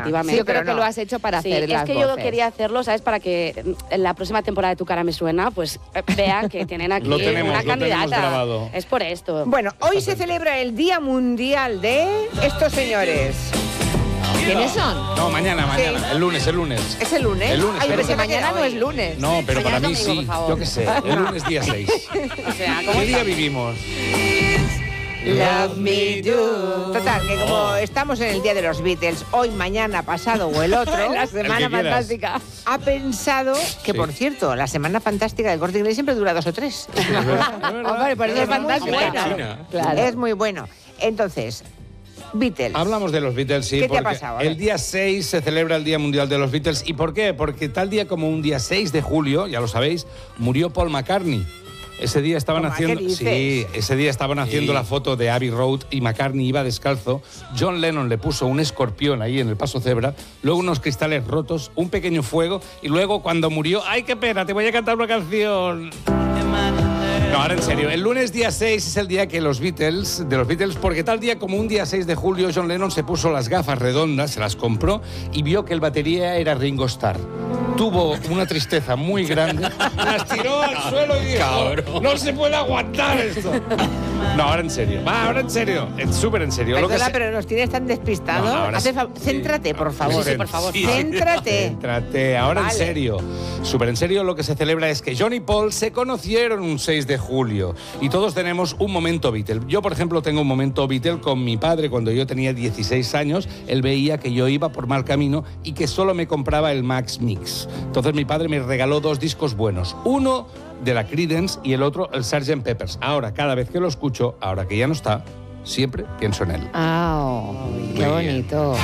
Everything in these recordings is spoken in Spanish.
efectivamente. Sí, Yo creo pero que no. lo has hecho para Sí, hacer es las que yo voces. quería hacerlo, ¿sabes? Para que en la próxima temporada de Tu cara me suena, pues vean que tienen aquí Lo tenemos, una lo tenemos candidata. grabado. Es por esto. Bueno, hoy se celebra el Día Mundial de estos señores. ¿Quiénes son? No, mañana. Sí. El lunes. ¿Es el lunes? El lunes, Ay, pero pensé Pero que mañana era no hoy. es lunes. No, pero Mañana para mí domingo, sí. por favor. Yo qué sé. El lunes día 6. O sea, ¿cómo ¿Qué día está? vivimos? Love me do. Total, que como estamos en el Día de los Beatles, hoy, mañana, pasado o el otro, La semana El que quieras. fantástica. ha pensado que, Sí. por cierto, la Semana Fantástica del Corte Inglés siempre dura 2 o 3. Hombre, por eso es Es muy fantástica. buena. Claro. Es muy bueno. Entonces, Beatles. Hablamos de los Beatles, sí, ¿Qué te ha porque pasado? A ver. el día 6 se celebra el Día Mundial de los Beatles. ¿Y por qué? Porque tal día como un día 6 de julio, ya lo sabéis, murió Paul McCartney. Ese día estaban Toma, haciendo, ¿qué dices? sí, ese día estaban haciendo la foto de Abbey Road y McCartney iba descalzo. John Lennon le puso un escorpión ahí en el paso cebra, luego unos cristales rotos, un pequeño fuego y luego cuando murió, ¡ay qué pena! Te voy a cantar una canción. No, ahora en serio, el lunes día 6 es el día que de los Beatles, porque tal día como un día 6 de julio, John Lennon se puso las gafas redondas, se las compró y vio que el batería era Ringo Starr. Tuvo una tristeza muy grande, las tiró al suelo y dijo, no se puede aguantar esto. No, ahora en serio, ahora en serio, es súper en serio. Lo que Perdona, se- pero nos tienes tan despistados. No, ahora sí. Céntrate, por favor. Sí, por favor. Céntrate. Céntrate. Ahora Vale. en serio. Súper en serio, lo que se celebra es que John y Paul se conocieron un 6 de julio. Y todos tenemos un momento Beatle. Yo, por ejemplo, tengo un momento Beatle con mi padre cuando yo tenía 16 años. Él veía que yo iba por mal camino y que solo me compraba el Max Mix. Entonces mi padre me regaló 2 discos buenos. Uno de la Creedence y el otro el Sgt. Pepper's. Ahora, cada vez que lo escucho, ahora que ya no está, siempre pienso en él. Ah, qué Muy bien. bonito.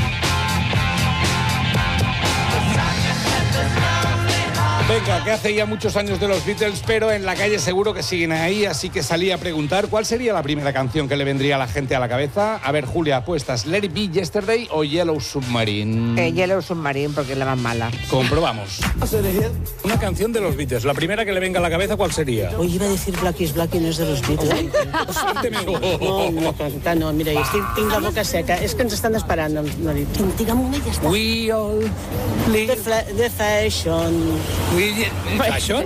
Venga, que hace ya muchos años de los Beatles, pero en la calle seguro que siguen ahí, así que salí a preguntar cuál sería la primera canción que le vendría a la gente a la cabeza. A ver, Julia, apuestas, Let It Be Yesterday o Yellow Submarine. Yellow Submarine, porque es la más mala. Comprobamos. Una canción de los Beatles, la primera que le venga a la cabeza, ¿cuál sería? Hoy iba a decir Black is Black y no es de los Beatles. No, no, canta, no, mira, tinc la boca seca. És que ens estan esperant, no dic. Digue'm una i ja està. We all live... The fashion. ¿Fashion?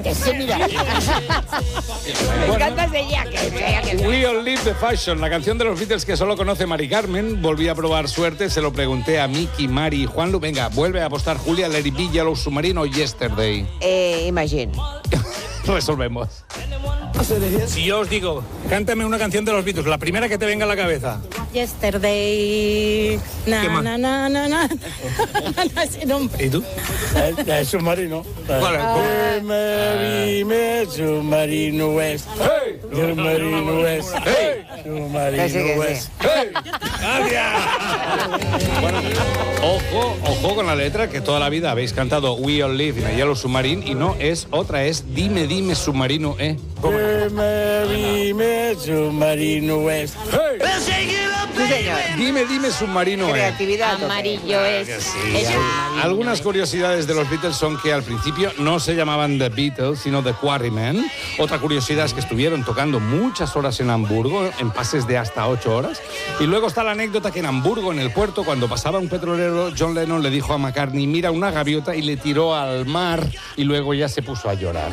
Me encantas de Jack. We All Live the Fashion, la canción de los Beatles que solo conoce Mari Carmen. Volví a probar suerte, se lo pregunté a Miki, Mari y Juanlu. Venga, vuelve a apostar Julia, Let It Be, Yellow Submarine o Yesterday. Imagine. Resolvemos. Si yo os digo, cántame una canción de los Beatles, la primera que te venga a la cabeza. Yesterday. ¿Qué más? Na. No, ¿Y tú? El submarino. ¿Cuál es? Marime, submarino West. ¡Hey! Submarino West. ¡Hey! Que sí, Submarino que sí. West. ¡Hey! ¡Gracias! Bueno, ojo con la letra, que toda la vida habéis cantado We All Live in a Yellow Submarine y no es otra, es Dime, dime, submarino, ¿Cómo? Marime, submarino West. ¡Hey! Sí, señor. Dime, dime, submarino, Creatividad. a tope. Amarillo es. Algunas curiosidades de los Beatles son que al principio no se llamaban The Beatles, sino The Quarrymen. Otra curiosidad es que estuvieron tocando muchas horas en Hamburgo, en pases de hasta 8 horas. Y luego está la anécdota que en Hamburgo, en el puerto, cuando pasaba un petrolero, John Lennon le dijo a McCartney, mira una gaviota, y le tiró al mar y luego ya se puso a llorar.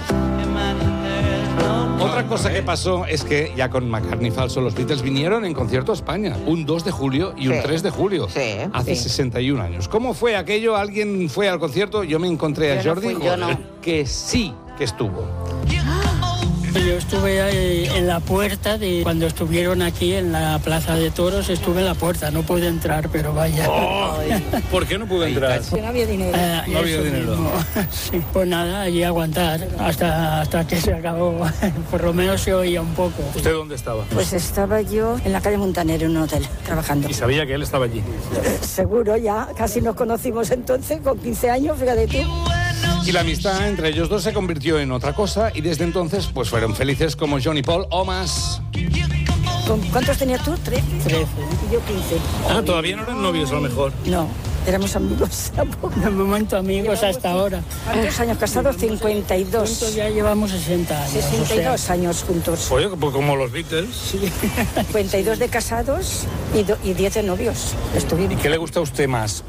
Otra cosa que pasó es que, ya con McCartney falso, los Beatles vinieron en concierto a España, un 2 de julio y un Sí. 3 de julio, Sí, hace sí. 61 años. ¿Cómo fue aquello? ¿Alguien fue al concierto? Yo me encontré a Yo no Jordi, fui, yo no. que sí que estuvo. Yo estuve ahí en la puerta de cuando estuvieron aquí en la Plaza de Toros, estuve en la puerta, no pude entrar, pero vaya. ¿Por qué no pude entrar? No había dinero. No había eso dinero. mismo. Sí, pues nada, allí aguantar hasta que se acabó. Por lo menos se oía un poco. ¿Usted dónde estaba? Pues estaba yo en la calle Montaner, en un hotel, trabajando. Y sabía que él estaba allí. Seguro, ya casi nos conocimos entonces, con 15 años, fíjate tú. Y la amistad entre ellos dos se convirtió en otra cosa y desde entonces pues fueron felices como John y Paul o más. ¿Cuántos tenías tú? 13. 13. Y yo 15. Ah, todavía no eran novios a lo mejor. No, éramos amigos. De momento amigos hasta ahora. ¿Cuántos años casados? Juntos 52. ya llevamos 60 años. 62 años juntos. Oye, pues como los Beatles. 52 de casados y 10 de novios. Estuvimos. ¿Qué le gusta a usted más?